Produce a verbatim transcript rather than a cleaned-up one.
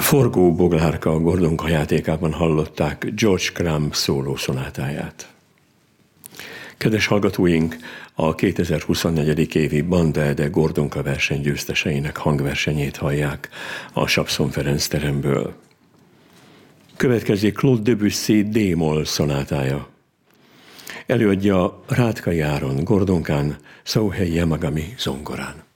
Forgó boglárka Gordonka játékában hallották George Crumb szólószonátáját. Kedves hallgatóink, a kétezer-huszonnégy. évi Banda Ede Gordonka verseny győzteseinek hangversenyét hallják a Sapszon Ferenc teremből. Következik Claude Debussy D-moll szonátája. Előadja Rátkai Áron Gordonkán, Szauhei Yamagami zongorán.